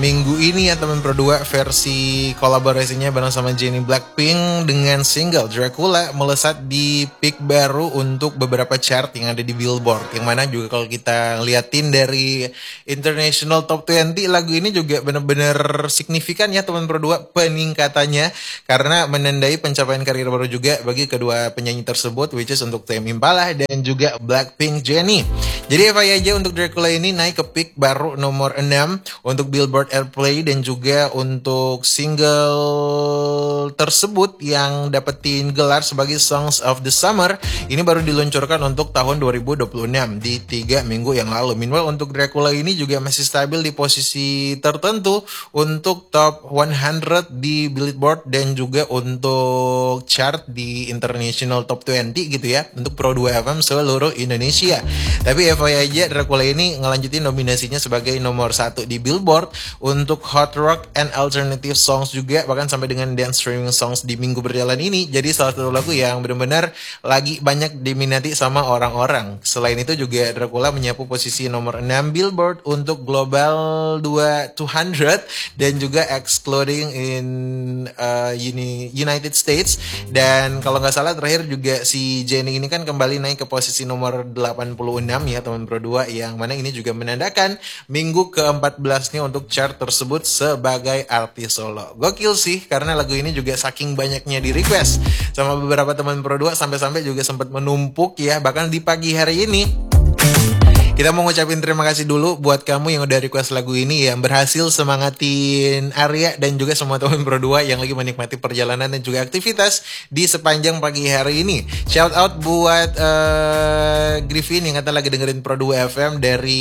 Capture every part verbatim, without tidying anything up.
minggu ini ya teman Pro dua, versi kolaborasinya bareng sama Jennie Blackpink dengan single Dracula melesat di peak baru untuk beberapa chart yang ada di Billboard. Yang mana juga kalau kita liatin dari International Top dua puluh, lagu ini juga benar-benar signifikan ya teman Pro dua peningkatannya, karena menandai pencapaian karir baru juga bagi kedua penyanyi tersebut, which is untuk Tame Impala dan juga Blackpink Jennie. Jadi F Y I aja untuk Dracula ini naik ke peak baru nomor enam untuk Billboard Airplay, dan juga untuk single tersebut yang dapetin gelar sebagai Songs of the Summer ini baru diluncurkan untuk tahun dua ribu dua puluh enam di tiga minggu yang lalu. Meanwhile untuk Dracula ini juga masih stabil di posisi tertentu untuk top seratus di Billboard dan juga untuk chart di International Top dua puluh gitu ya, untuk Pro dua F M seluruh Indonesia. Tapi F Y I aja Dracula ini ngelanjutin nominasinya sebagai nomor satu di Billboard untuk Hot Rock and Alternative Songs juga, bahkan sampai dengan Dance Streaming Songs di minggu berjalan ini. Jadi salah satu lagu yang benar-benar lagi banyak diminati sama orang-orang. Selain itu juga Dracula menyapu posisi nomor enam Billboard untuk Global dua ratus dan juga excluding in uh, Uni- United States. Dan kalau nggak salah terakhir juga si Jennie ini kan kembali naik ke posisi nomor delapan puluh enam ya teman Pro dua, yang mana ini juga menandakan minggu ke-empat belas-nya untuk chart tersebut sebagai artis solo. Gokil sih, karena lagu ini juga saking banyaknya di request sama beberapa teman Pro dua, sampai-sampai juga sempat menumpuk ya, bahkan di pagi hari ini. Kita mau ngucapin terima kasih dulu buat kamu yang udah request lagu ini, yang berhasil semangatin Arya dan juga semua teman Pro dua yang lagi menikmati perjalanan dan juga aktivitas di sepanjang pagi hari ini. Shout out buat uh, Griffin yang kata lagi dengerin Pro dua F M dari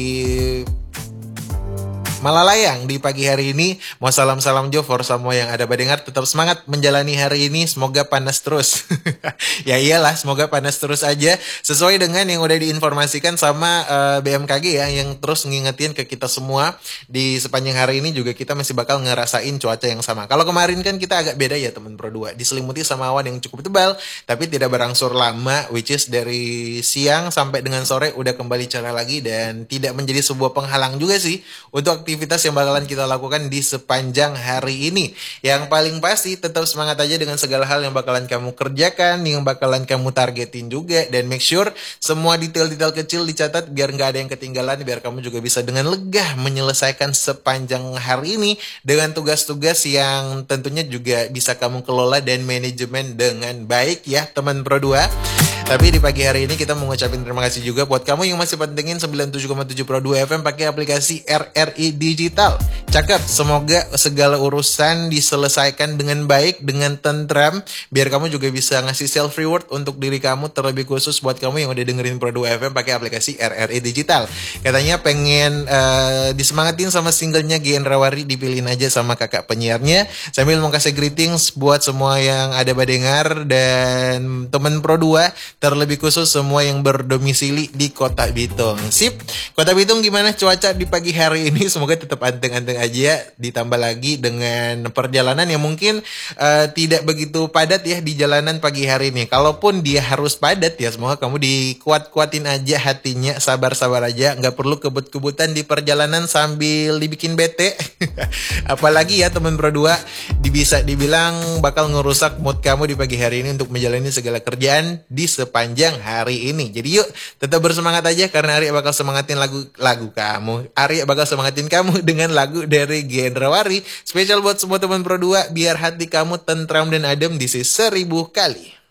Malalayang di pagi hari ini. Mau salam-salam Jo for semua yang ada badengar, tetap semangat menjalani hari ini, semoga panas terus. Ya iyalah, semoga panas terus aja sesuai dengan yang udah diinformasikan sama uh, B M K G ya, yang terus ngingetin ke kita semua di sepanjang hari ini juga kita masih bakal ngerasain cuaca yang sama. Kalau kemarin kan kita agak beda ya teman Pro dua, diselimuti sama awan yang cukup tebal tapi tidak berangsur lama, which is dari siang sampai dengan sore udah kembali cerah lagi dan tidak menjadi sebuah penghalang juga sih untuk aktivitas aktivitas yang bakalan kita lakukan di sepanjang hari ini. Yang paling pasti tetap semangat aja dengan segala hal yang bakalan kamu kerjakan, yang bakalan kamu targetin juga, dan make sure semua detail-detail kecil dicatat biar nggak ada yang ketinggalan, biar kamu juga bisa dengan lega menyelesaikan sepanjang hari ini dengan tugas-tugas yang tentunya juga bisa kamu kelola dan manajemen dengan baik ya teman Pro dua. Tapi di pagi hari ini kita mau ngucapin terima kasih juga buat kamu yang masih pentingin sembilan puluh tujuh koma tujuh Pro dua F M pakai aplikasi R R I Digital. Cakep, semoga segala urusan diselesaikan dengan baik, dengan tentram, biar kamu juga bisa ngasih self reward untuk diri kamu, terlebih khusus buat kamu yang udah dengerin Pro dua F M pakai aplikasi R R I Digital. Katanya pengen uh, disemangatin sama singlenya Gendrawari, dipilihin aja sama kakak penyiarnya. Sambil mau kasih greetings buat semua yang ada badengar dan temen Pro dua, terlebih khusus semua yang berdomisili di Kota Bitung. Sip, Kota Bitung gimana cuaca di pagi hari ini? Semoga tetap anteng-anteng aja, ditambah lagi dengan perjalanan yang mungkin uh, tidak begitu padat ya di jalanan pagi hari ini. Kalaupun dia harus padat ya, semoga kamu dikuat-kuatin aja hatinya, sabar-sabar aja, nggak perlu kebut-kebutan di perjalanan sambil dibikin bete. Apalagi ya teman Pro dua, bisa dibilang bakal ngerusak mood kamu di pagi hari ini untuk menjalani segala kerjaan di sepanjang hari ini. Jadi yuk tetap bersemangat aja, karena Arya bakal semangatin lagu lagu kamu. Arya bakal semangatin kamu dengan lagu dari Gendrawari. Spesial buat semua teman Pro dua, biar hati kamu tentram dan adem di seribu kali.